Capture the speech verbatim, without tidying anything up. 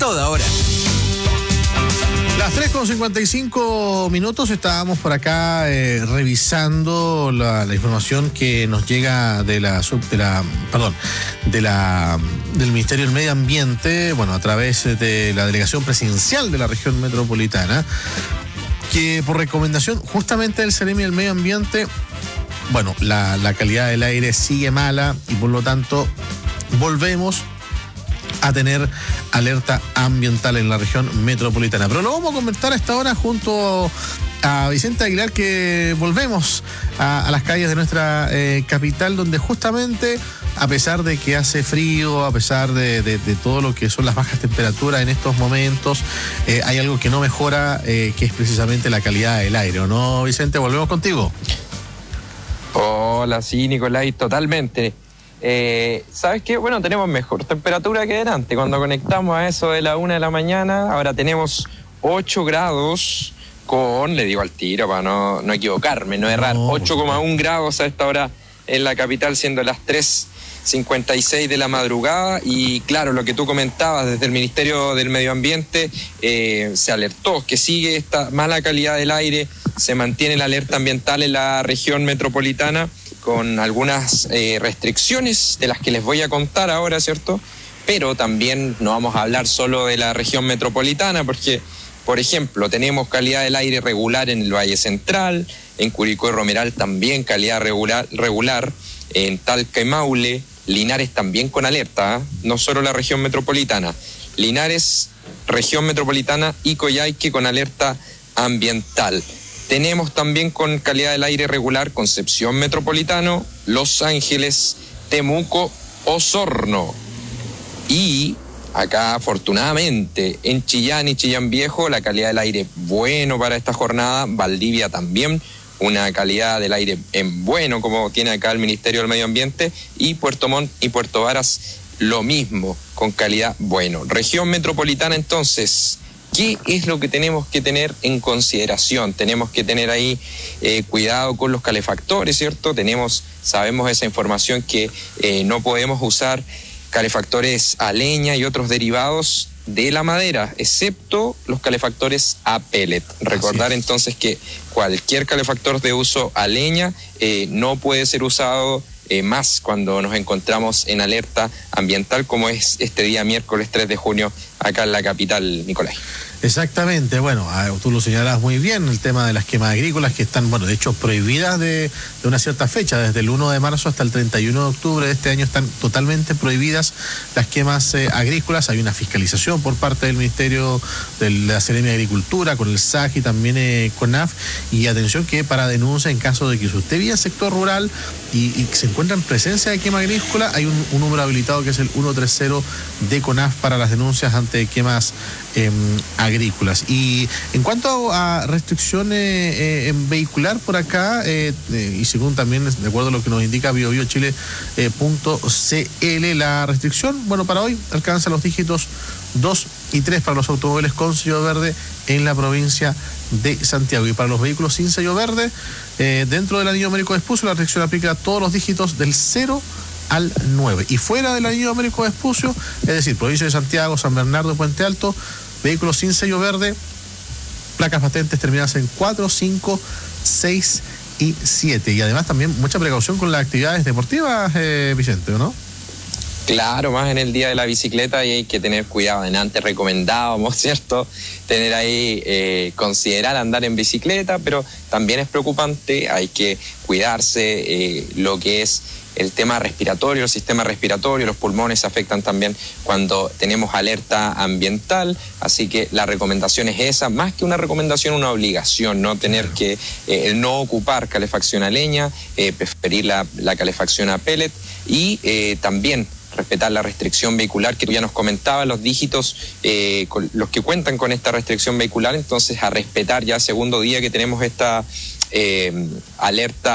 toda hora. Las tres con cincuenta y cinco minutos, estábamos por acá eh, revisando la, la información que nos llega de la, sub, de la perdón, de la del Ministerio del Medio Ambiente, bueno, a través de la Delegación Presidencial de la Región Metropolitana, que por recomendación justamente del Ceremi del Medio Ambiente, bueno, la, la calidad del aire sigue mala y por lo tanto volvemos a tener alerta ambiental en la región metropolitana. Pero lo vamos a comentar a esta hora junto a Vicente Aguilar, que volvemos a, a las calles de nuestra eh, capital, donde justamente, a pesar de que hace frío, a pesar de, de, de todo lo que son las bajas temperaturas en estos momentos, eh, hay algo que no mejora, eh, que es precisamente la calidad del aire, ¿o no, Vicente? Volvemos contigo. Hola, sí, Nicolás, totalmente. Eh, ¿Sabes qué? Bueno, tenemos mejor temperatura que delante. Cuando conectamos a eso de la una de la mañana, ahora tenemos ocho grados con, le digo al tiro para no, no equivocarme, no errar, no, ocho coma uno grados a esta hora en la capital, siendo las tres cincuenta y seis de la madrugada. Y claro, lo que tú comentabas, desde el Ministerio del Medio Ambiente eh, se alertó que sigue esta mala calidad del aire, se mantiene la alerta ambiental en la región metropolitana, con algunas eh, restricciones de las que les voy a contar ahora, ¿cierto? Pero también no vamos a hablar solo de la región metropolitana, porque, por ejemplo, tenemos calidad del aire regular en el Valle Central, en Curicó y Romeral también calidad regular, regular en Talca y Maule, Linares también con alerta, ¿eh? No solo la región metropolitana, Linares, región metropolitana y Coyhaique con alerta ambiental. Tenemos también con calidad del aire regular Concepción Metropolitano, Los Ángeles, Temuco, Osorno. Y acá, afortunadamente, en Chillán y Chillán Viejo, la calidad del aire bueno para esta jornada. Valdivia también, una calidad del aire en bueno, como tiene acá el Ministerio del Medio Ambiente. Y Puerto Montt y Puerto Varas, lo mismo, con calidad bueno. Región metropolitana, entonces, ¿qué es lo que tenemos que tener en consideración? Tenemos que tener ahí eh, cuidado con los calefactores, ¿cierto? Tenemos, sabemos esa información que eh, no podemos usar calefactores a leña y otros derivados de la madera, excepto los calefactores a pellet. Recordar entonces que cualquier calefactor de uso a leña eh, no puede ser usado Eh, más cuando nos encontramos en alerta ambiental, como es este día miércoles tres de junio acá en la capital, Nicolás. Exactamente, bueno, tú lo señalabas muy bien, el tema de las quemas agrícolas que están, bueno, de hecho prohibidas de, de una cierta fecha, desde el uno de marzo hasta el treinta y uno de octubre de este año están totalmente prohibidas las quemas eh, agrícolas. Hay una fiscalización por parte del Ministerio de la Ceremi de Agricultura, con el S A G y también eh, CONAF, y atención que para denuncia en caso de que usted vive en sector rural y, y se encuentra en presencia de quema agrícola, hay un, un número habilitado que es el ciento treinta de CONAF para las denuncias ante quemas eh, agrícolas. Y en cuanto a restricciones eh, en vehicular por acá, eh, eh, y según también de acuerdo a lo que nos indica biobiochile punto c l, la restricción, bueno, para hoy alcanza los dígitos dos y tres para los automóviles con sello verde en la provincia de Santiago. Y para los vehículos sin sello verde, eh, dentro del anillo Américo Vespucio, la restricción aplica a todos los dígitos del cero al nueve. Y fuera del anillo Américo Vespucio, es decir, provincia de Santiago, San Bernardo, Puente Alto, vehículos sin sello verde, placas patentes terminadas en cuatro, cinco, seis y siete. Y además también mucha precaución con las actividades deportivas, eh, Vicente, ¿no? Claro, más en el día de la bicicleta, y hay que tener cuidado. En antes recomendábamos, ¿cierto?, tener ahí, eh, considerar andar en bicicleta, pero también es preocupante, hay que cuidarse, eh, lo que es el tema respiratorio, el sistema respiratorio, los pulmones se afectan también cuando tenemos alerta ambiental, así que la recomendación es esa, más que una recomendación, una obligación, no tener que, eh, no ocupar calefacción a leña, eh, preferir la, la calefacción a pellet, y eh, también respetar la restricción vehicular que tú ya nos comentabas, los dígitos, eh, con los que cuentan con esta restricción vehicular, entonces a respetar ya segundo día que tenemos esta eh, alerta